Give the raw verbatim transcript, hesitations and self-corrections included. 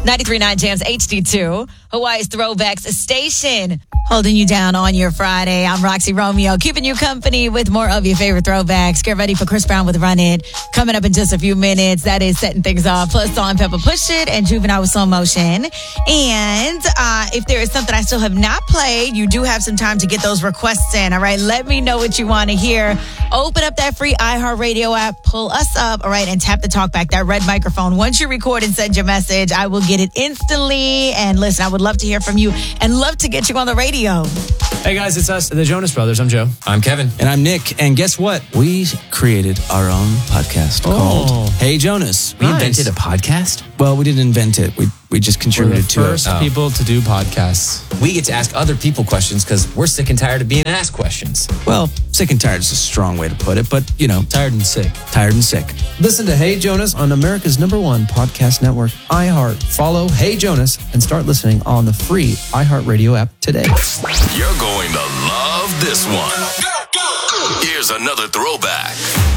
ninety-three point nine Jams H D two, Hawaii's Throwbacks Station. Holding you down on your Friday. I'm Roxy Romeo, keeping you company with more of your favorite throwbacks. Get ready for Chris Brown with Run It. Coming up in just a few minutes. That is setting things off. Plus Salt and Pepper Push It and Juvenile with Slow Motion. And uh, if there is something I still have not played, you do have some time to get those requests in. All right, let me know what you want to hear. Open up that free iHeartRadio app. Pull us up, all right, and tap the talkback, that red microphone. Once you record and send your message, I will get it instantly. And listen, I would love to hear from you and love to get you on the radio. Hey guys, it's us, the Jonas Brothers. I'm Joe. I'm Kevin. And I'm Nick. And guess what? We created our own podcast Oh. called Hey Jonas. We Nice. invented a podcast. Well, we didn't invent it. We we just We're the contributed to first it. Oh. people to do podcasts. We get to ask other people questions because we're sick and tired of being asked questions. Well, sick and tired is a strong way to put it, but you know, Tired and sick. tired and sick. Listen to Hey Jonas on America's number one podcast network, iHeart. Follow Hey Jonas and start listening on the free iHeartRadio app today. You're going to love this one. Here's another throwback.